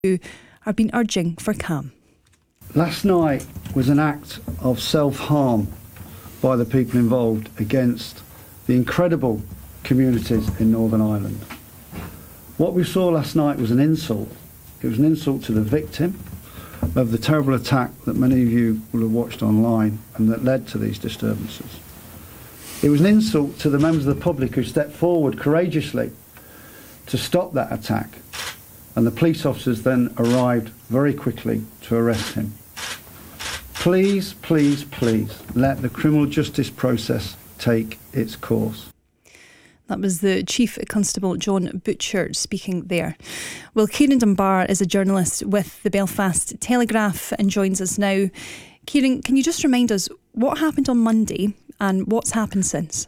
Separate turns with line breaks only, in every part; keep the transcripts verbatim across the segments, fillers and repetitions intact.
who have been urging for calm.
Last night was an act of self-harm by the people involved against the incredible communities in Northern Ireland. What we saw last night was an insult. It was an insult to the victim of the terrible attack that many of you will have watched online and that led to these disturbances. It was an insult to the members of the public who stepped forward courageously to stop that attack, and the police officers then arrived very quickly to arrest him. Please, please, please let the criminal justice process take its course.
That was the Chief Constable John Butcher speaking there. Well, Kieran Dunbar is a journalist with the Belfast Telegraph and joins us now. Kieran, can you just remind us what happened on Monday and what's happened since?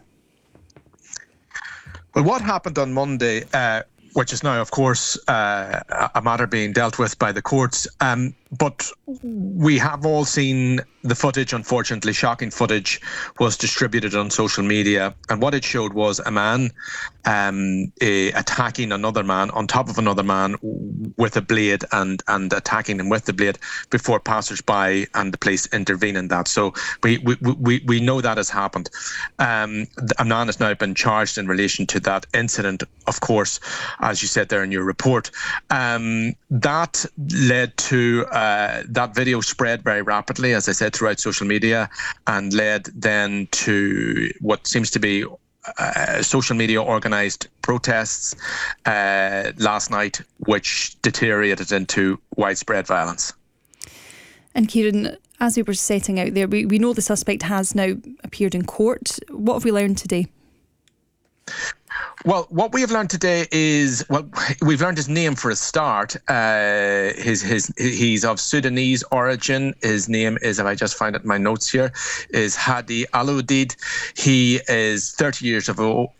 Well, what happened on Monday, uh, which is now, of course, uh, a matter being dealt with by the courts, um, but we have all seen the footage. Unfortunately, shocking footage was distributed on social media, and what it showed was a man um, a, attacking another man on top of another man with a blade and and attacking him with the blade before passers-by and the police intervene in that. So we we we, we know that has happened. Um, a man has now been charged in relation to that incident, of course, as you said there in your report. Um, that led to uh, that video spread very rapidly, as I said, throughout social media, and led then to what seems to be uh, social media organised protests uh, last night, which deteriorated into widespread violence.
And Kieran, as we were setting out there, we, we know the suspect has now appeared in court. What have we learned today?
Well, what we have learned today is, well, we've learned his name for a start. Uh, his his he's of Sudanese origin. His name is, if I just find it in my notes here, is Hadi Aloudid. He is thirty years of